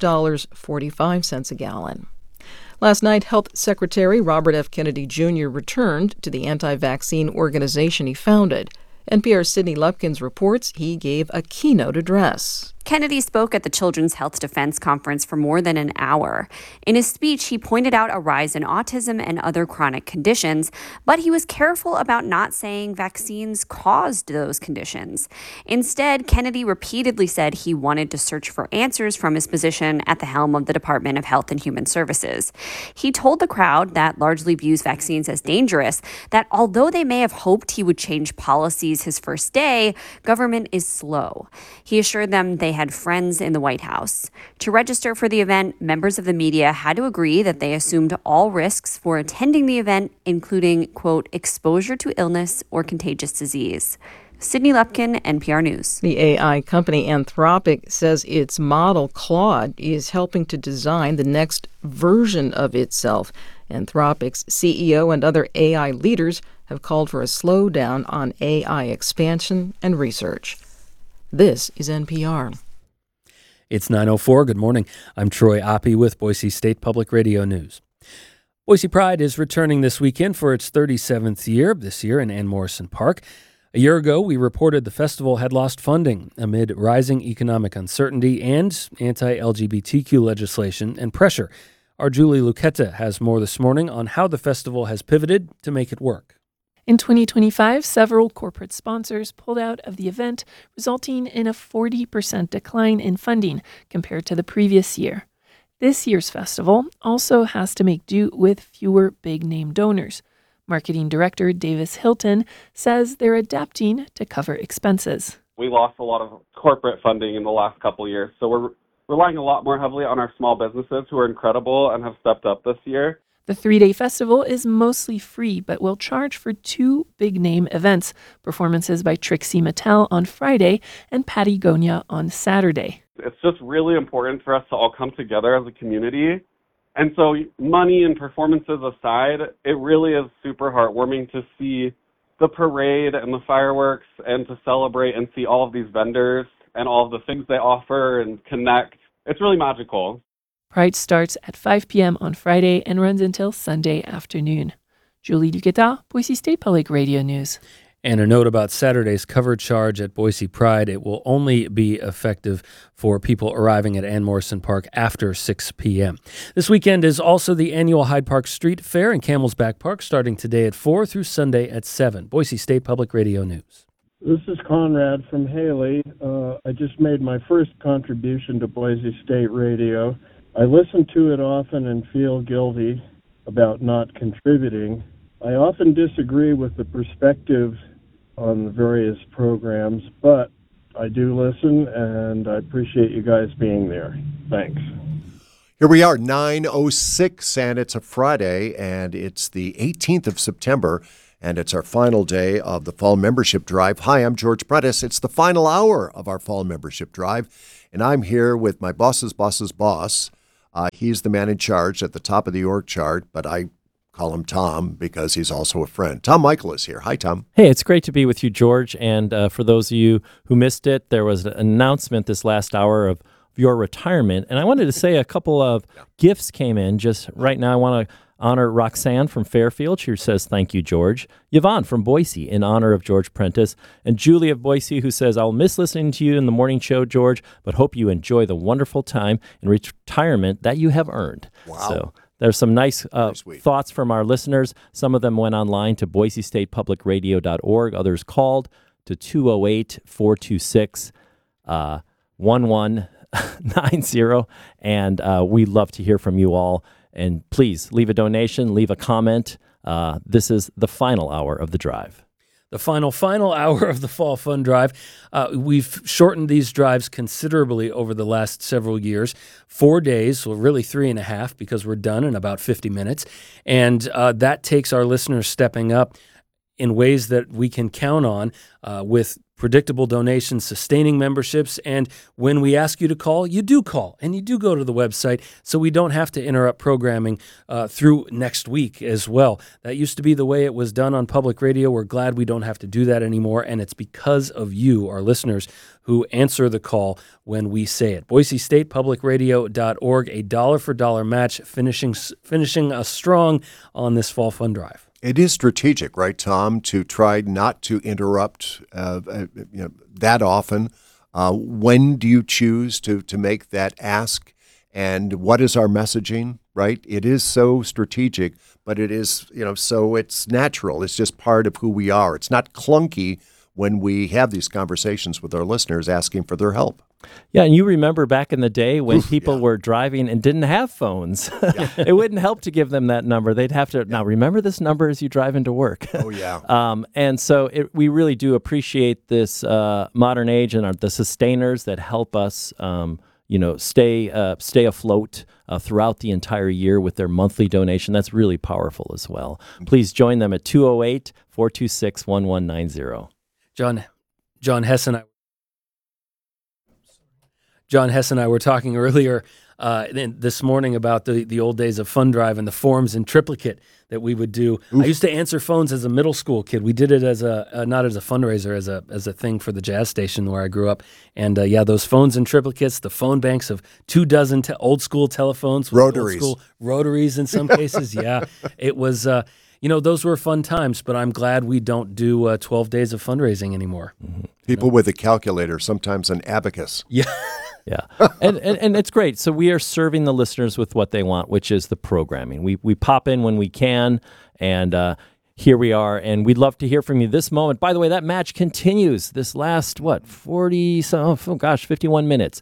$6.45 a gallon. Last night, Health Secretary Robert F. Kennedy Jr. returned to the anti-vaccine organization he founded. NPR's Sydney Lupkins reports he gave a keynote address. Kennedy spoke at the Children's Health Defense Conference for more than an hour. In his speech, he pointed out a rise in autism and other chronic conditions, but he was careful about not saying vaccines caused those conditions. Instead, Kennedy repeatedly said he wanted to search for answers from his position at the helm of the Department of Health and Human Services. He told the crowd that largely views vaccines as dangerous that although they may have hoped he would change policies his first day, government is slow. He assured them they had friends in the White House. To register for the event, members of the media had to agree that they assumed all risks for attending the event, including, quote, exposure to illness or contagious disease. Sydney Lupkin, NPR News. The AI company Anthropic says its model Claude is helping to design the next version of itself. Anthropic's CEO and other AI leaders have called for a slowdown on AI expansion and research. This is NPR. It's 9:04. Good morning. I'm Troy Oppie with Boise State Public Radio News. Boise Pride is returning this weekend for its 37th year, this year in Ann Morrison Park. A year ago, we reported the festival had lost funding amid rising economic uncertainty and anti-LGBTQ legislation and pressure. Our Julie Lucchetta has more this morning on how the festival has pivoted to make it work. In 2025, several corporate sponsors pulled out of the event, resulting in a 40% decline in funding compared to the previous year. This year's festival also has to make do with fewer big-name donors. Marketing Director Davis Hilton says they're adapting to cover expenses. We lost a lot of corporate funding in the last couple of years, so we're relying a lot more heavily on our small businesses who are incredible and have stepped up this year. The three-day festival is mostly free, but will charge for two big-name events, performances by Trixie Mattel on Friday and Patty Gonia on Saturday. It's just really important for us to all come together as a community. And so money and performances aside, it really is super heartwarming to see the parade and the fireworks and to celebrate and see all of these vendors and all of the things they offer and connect. It's really magical. Pride starts at 5 p.m. on Friday and runs until Sunday afternoon. Julie Lucchetta, Boise State Public Radio News. And a note about Saturday's cover charge at Boise Pride. It will only be effective for people arriving at Ann Morrison Park after 6 p.m. This weekend is also the annual Hyde Park Street Fair in Camel's-Back Park, starting today at 4 through Sunday at 7. Boise State Public Radio News. This is Conrad from Haley. I just made my first contribution to Boise State Radio. I listen to it often and feel guilty about not contributing. I often disagree with the perspective on the various programs, but I do listen, and I appreciate you guys being there. Thanks. Here we are, 9:06, and it's a Friday, and it's the 18th of September, and it's our final day of the Fall Membership Drive. Hi, I'm George Prentice. It's the final hour of our Fall Membership Drive, and I'm here with my boss's boss's boss. He's the man in charge at the top of the org chart, but I call him Tom because he's also a friend. Tom Michael is here. Hi, Tom. Hey, it's great to be with you, George. And for those of you who missed it, there was an announcement this last hour of your retirement. And I wanted to say a couple of gifts came in. Just right now, I want to honor Roxanne from Fairfield. She says, thank you, George. Yvonne from Boise, in honor of George Prentice. And Julie of Boise, who says, I'll miss listening to you in the morning show, George, but hope you enjoy the wonderful time in retirement that you have earned. Wow. So there's some nice thoughts from our listeners. Some of them went online to boisestatepublicradio.org. Others called to 208-426-1190. And we'd love to hear from you all. And please leave a donation, leave a comment. This is the final hour of the drive. The final hour of the Fall Fun Drive. We've shortened these drives considerably over the last several years. 4 days, well, really 3.5, because we're done in about 50 minutes. And that takes our listeners stepping up in ways that we can count on with predictable donations, sustaining memberships, and when we ask you to call, you do call, and you do go to the website, so we don't have to interrupt programming through next week as well. That used to be the way it was done on public radio. We're glad we don't have to do that anymore, and it's because of you, our listeners, who answer the call when we say it. BoiseStatePublicRadio.org, a dollar-for-dollar match, finishing us strong on this Fall Fun Drive. It is strategic, right, Tom, to try not to interrupt that often. When do you choose to make that ask? And what is our messaging, right? It is so strategic, but it is, so it's natural. It's just part of who we are. It's not clunky when we have these conversations with our listeners asking for their help. Yeah, and you remember back in the day when people were driving and didn't have phones. It wouldn't help to give them that number. They'd have to, now remember this number as you drive into work. Oh, yeah. And so we really do appreciate this modern age and the sustainers that help us, stay afloat throughout the entire year with their monthly donation. That's really powerful as well. Please join them at 208-426-1190. John Hess and I were talking earlier this morning about the old days of Fun Drive and the forms in triplicate that we would do. Oof. I used to answer phones as a middle school kid. We did it as not as a fundraiser, as a thing for the jazz station where I grew up. And those phones in triplicates, the phone banks of 24 old school telephones, rotaries, old school rotaries in some cases. Yeah, it was. Those were fun times, but I'm glad we don't do 12 days of fundraising anymore. Mm-hmm. People with a calculator, sometimes an abacus. Yeah. Yeah, and it's great. So we are serving the listeners with what they want, which is the programming. We pop in when we can, and here we are, and we'd love to hear from you this moment. By the way, that match continues this last, 51 minutes,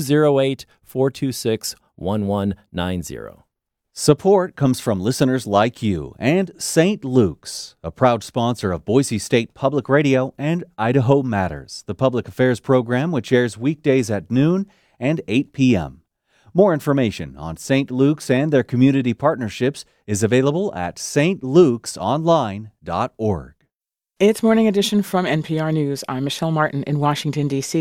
208-426-1190. Support comes from listeners like you and St. Luke's, a proud sponsor of Boise State Public Radio and Idaho Matters, the public affairs program which airs weekdays at noon and 8 p.m. More information on St. Luke's and their community partnerships is available at stlukesonline.org. It's Morning Edition from NPR News. I'm Michelle Martin in Washington, D.C.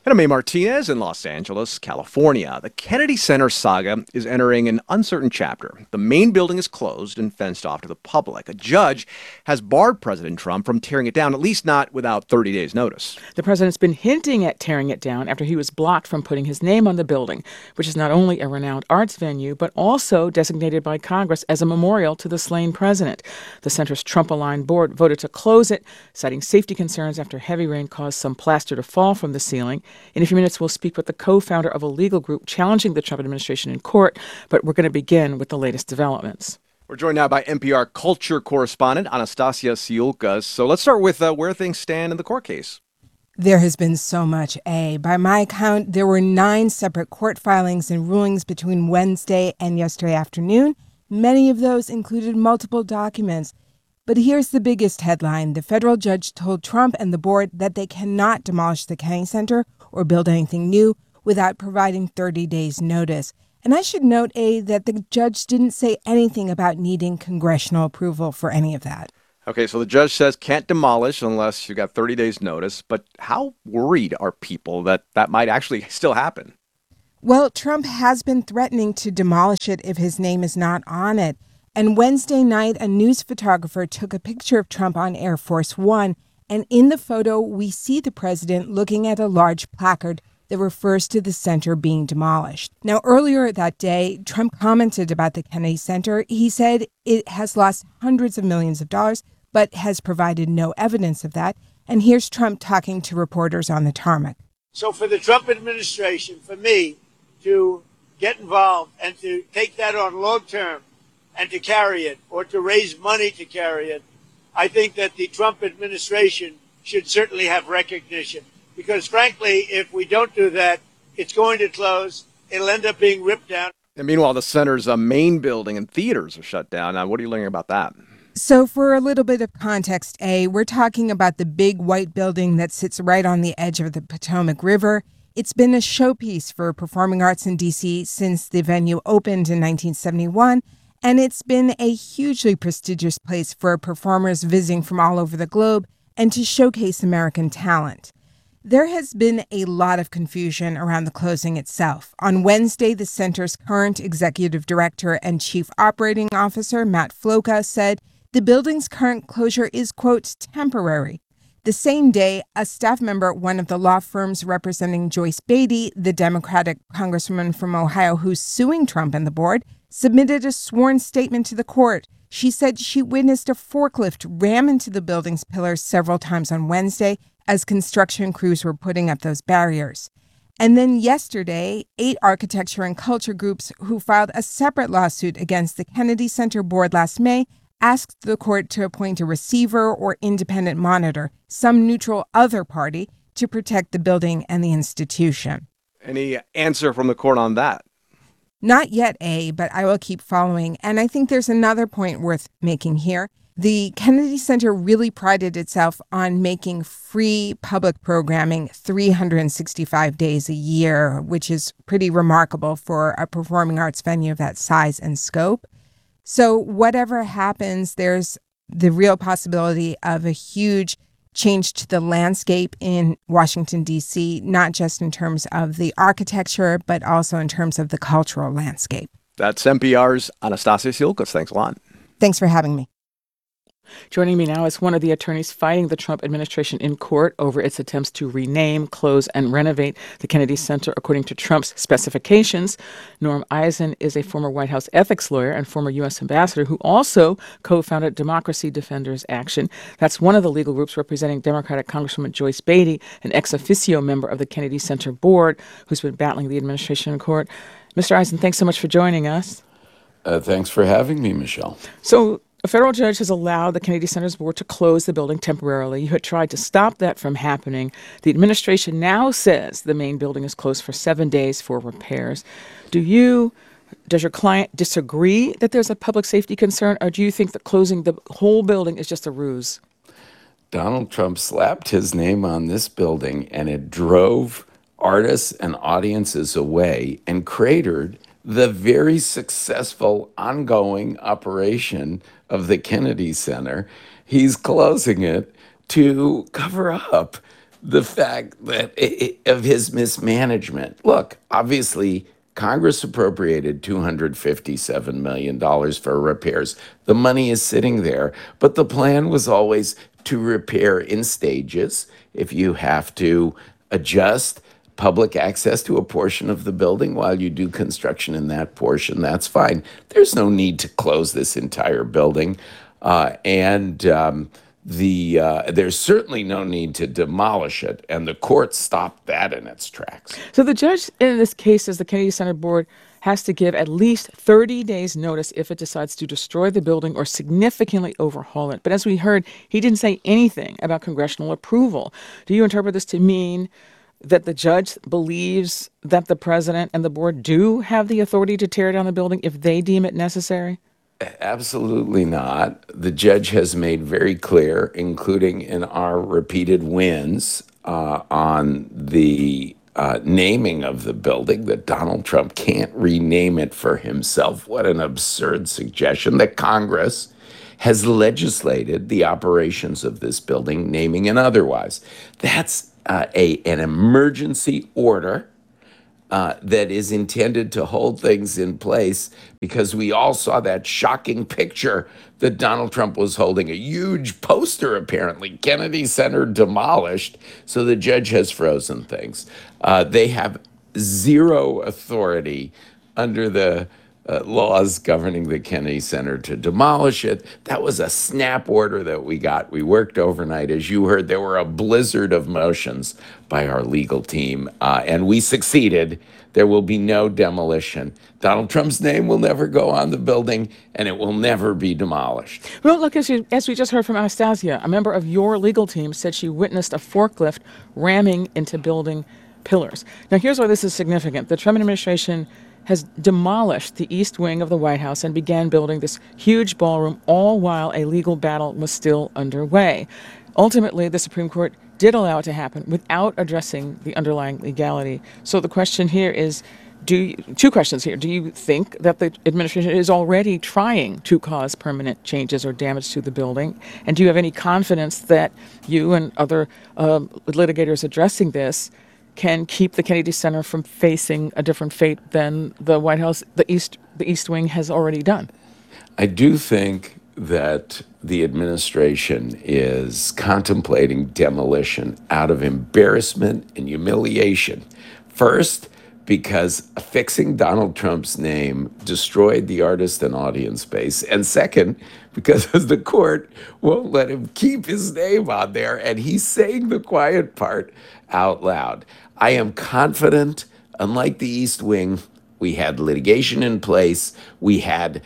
And I'm May Martinez in Los Angeles, California. The Kennedy Center saga is entering an uncertain chapter. The main building is closed and fenced off to the public. A judge has barred President Trump from tearing it down, at least not without 30 days' notice. The president's been hinting at tearing it down after he was blocked from putting his name on the building, which is not only a renowned arts venue, but also designated by Congress as a memorial to the slain president. The center's Trump-aligned board voted to close it, citing safety concerns after heavy rain caused some plaster to fall from the ceiling. In a few minutes, we'll speak with the co-founder of a legal group challenging the Trump administration in court, but we're going to begin with the latest developments. We're joined now by NPR culture correspondent Anastasia Siulkas. So let's start with where things stand in the court case. There has been so much, By my count, there were 9 separate court filings and rulings between Wednesday and yesterday afternoon. Many of those included multiple documents. But here's the biggest headline. The federal judge told Trump and the board that they cannot demolish the Kennedy Center or build anything new without providing 30 days notice. And I should note, that the judge didn't say anything about needing congressional approval for any of that. Okay, so the judge says can't demolish unless you got 30 days notice. But how worried are people that might actually still happen? Well, Trump has been threatening to demolish it if his name is not on it. And Wednesday night, a news photographer took a picture of Trump on Air Force One. And in the photo, we see the president looking at a large placard that refers to the center being demolished. Now, earlier that day, Trump commented about the Kennedy Center. He said it has lost hundreds of millions of dollars, but has provided no evidence of that. And here's Trump talking to reporters on the tarmac. So for the Trump administration, for me to get involved and to take that on long term, and to carry it, or to raise money to carry it, I think that the Trump administration should certainly have recognition. Because frankly, if we don't do that, it's going to close. It'll end up being ripped down. And meanwhile, the center's main building and theaters are shut down. Now, what are you learning about that? So for a little bit of context, we're talking about the big white building that sits right on the edge of the Potomac River. It's been a showpiece for performing arts in D.C. since the venue opened in 1971. And it's been a hugely prestigious place for performers visiting from all over the globe and to showcase American talent. There has been a lot of confusion around the closing itself. On Wednesday, the center's current executive director and chief operating officer, Matt Floca, said the building's current closure is, quote, temporary. The same day, a staff member at one of the law firms representing Joyce Beatty, the Democratic congresswoman from Ohio who's suing Trump and the board, submitted a sworn statement to the court. She said she witnessed a forklift ram into the building's pillars several times on Wednesday as construction crews were putting up those barriers. And then yesterday, 8 architecture and culture groups who filed a separate lawsuit against the Kennedy Center board last May asked the court to appoint a receiver or independent monitor, some neutral other party, to protect the building and the institution. Any answer from the court on that? Not yet, but I will keep following. And I think there's another point worth making here. The Kennedy Center really prided itself on making free public programming 365 days a year, which is pretty remarkable for a performing arts venue of that size and scope. So whatever happens, there's the real possibility of a huge change to the landscape in Washington, D.C., not just in terms of the architecture, but also in terms of the cultural landscape. That's NPR's Anastasia Siulkas. Thanks a lot. Thanks for having me. Joining me now is one of the attorneys fighting the Trump administration in court over its attempts to rename, close, and renovate the Kennedy Center according to Trump's specifications. Norm Eisen is a former White House ethics lawyer and former U.S. ambassador who also co-founded Democracy Defenders Action. That's one of the legal groups representing Democratic Congresswoman Joyce Beatty, an ex officio member of the Kennedy Center board who's been battling the administration in court. Mr. Eisen, thanks so much for joining us. Thanks for having me, Michelle. So, a federal judge has allowed the Kennedy Center's board to close the building temporarily. You had tried to stop that from happening. The administration now says the main building is closed for 7 days for repairs. Does your client disagree that there's a public safety concern, or do you think that closing the whole building is just a ruse? Donald Trump slapped his name on this building, and it drove artists and audiences away and cratered the very successful ongoing operation of the Kennedy Center. He's closing it to cover up the fact that of his mismanagement. Look, obviously, Congress appropriated $257 million for repairs. The money is sitting there, but the plan was always to repair in stages. If you have to adjust public access to a portion of the building while you do construction in that portion, that's fine. There's no need to close this entire building. There's certainly no need to demolish it, and the court stopped that in its tracks. So the judge in this case says the Kennedy Center Board has to give at least 30 days notice if it decides to destroy the building or significantly overhaul it. But as we heard, he didn't say anything about congressional approval. Do you interpret this to mean that the judge believes that the president and the board do have the authority to tear down the building if they deem it necessary? Absolutely not. The judge has made very clear, including in our repeated wins on the naming of the building, that Donald Trump can't rename it for himself. What an absurd suggestion, that Congress has legislated the operations of this building, naming and otherwise. That's an emergency order that is intended to hold things in place, because we all saw that shocking picture that Donald Trump was holding, a huge poster, apparently, Kennedy Center demolished. So the judge has frozen things. They have zero authority under the laws governing the Kennedy Center to demolish it. That was a snap order that we got. We worked overnight. As you heard, there were a blizzard of motions by our legal team, and we succeeded. There will be no demolition. Donald Trump's name will never go on the building, and it will never be demolished. Well, look, as we just heard from Anastasia, a member of your legal team said she witnessed a forklift ramming into building pillars. Now, here's why this is significant. The Trump administration has demolished the east wing of the White House and began building this huge ballroom, all while a legal battle was still underway. Ultimately, the Supreme Court did allow it to happen without addressing the underlying legality. So the question here is, two questions here. Do you think that the administration is already trying to cause permanent changes or damage to the building? And do you have any confidence that you and other litigators addressing this can keep the Kennedy Center from facing a different fate than the White House, the East Wing, has already done? I do think that the administration is contemplating demolition out of embarrassment and humiliation. First, because fixing Donald Trump's name destroyed the artist and audience base. And second, because the court won't let him keep his name on there, and he's saying the quiet part out loud. I am confident, unlike the East Wing, we had litigation in place. We had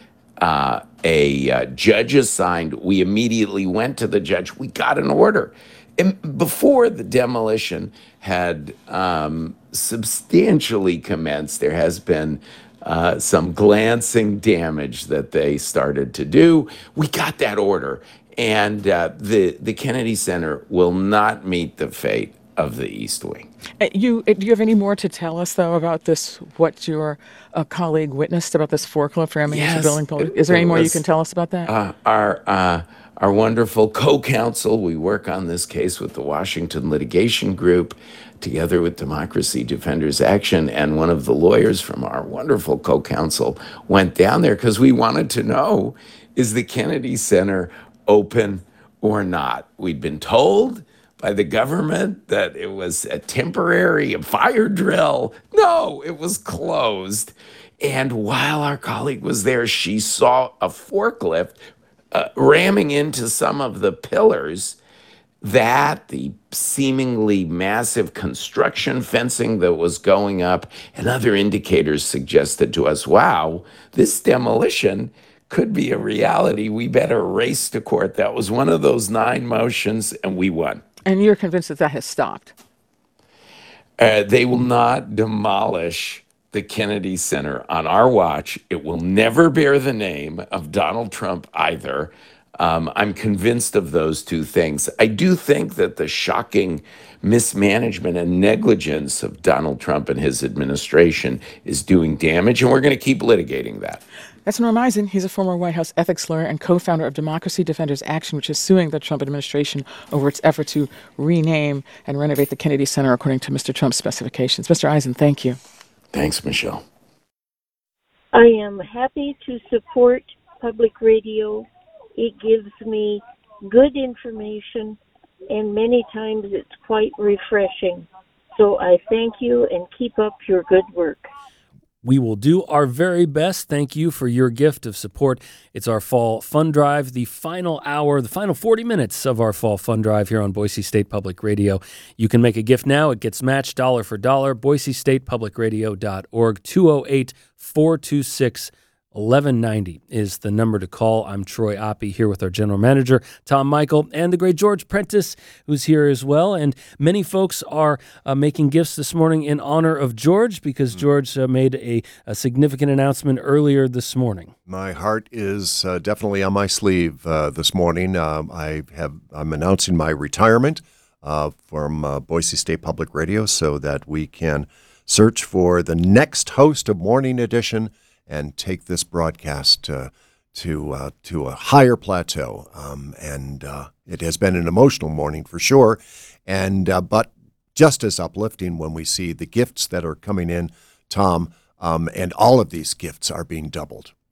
a judge assigned. We immediately went to the judge. We got an order. And before the demolition had substantially commenced, there has been some glancing damage that they started to do. We got that order. And the Kennedy Center will not meet the fate of the East Wing. Do you have any more to tell us, though, about this, what your colleague witnessed about this forklift ramming into building? Is there any more you can tell us about that? Our wonderful co-counsel, we work on this case with the Washington Litigation Group, together with Democracy Defenders Action, and one of the lawyers from our wonderful co-counsel went down there because we wanted to know, is the Kennedy Center open or not? We'd been told by the government that it was a temporary fire drill. No, it was closed. And while our colleague was there, she saw a forklift ramming into some of the pillars. That, the seemingly massive construction fencing that was going up, and other indicators suggested to us, wow, this demolition could be a reality. We better race to court. That was one of those 9 motions, and we won. And you're convinced that that has stopped? They will not demolish the Kennedy Center on our watch. It will never bear the name of Donald Trump either. I'm convinced of those two things. I do think that the shocking mismanagement and negligence of Donald Trump and his administration is doing damage, and we're going to keep litigating that. That's Norm Eisen. He's a former White House ethics lawyer and co-founder of Democracy Defenders Action, which is suing the Trump administration over its effort to rename and renovate the Kennedy Center according to Mr. Trump's specifications. Mr. Eisen, thank you. Thanks, Michelle. I am happy to support public radio. It gives me good information, and many times it's quite refreshing. So I thank you and keep up your good work. We will do our very best. Thank you for your gift of support. It's our Fall Fund Drive, the final hour, the final 40 minutes of our Fall Fund Drive here on Boise State Public Radio. You can make a gift now. It gets matched dollar for dollar. BoiseStatePublicRadio.org, 208-426-1190 is the number to call. I'm Troy Oppie here with our general manager, Tom Michael, and the great George Prentice, who's here as well. And many folks are making gifts this morning in honor of George because George made a significant announcement earlier this morning. My heart is definitely on my sleeve this morning. I'm announcing my retirement from Boise State Public Radio so that we can search for the next host of Morning Edition and take this broadcast to a higher plateau. And it has been an emotional morning for sure, but just as uplifting when we see the gifts that are coming in, Tom, and all of these gifts are being doubled.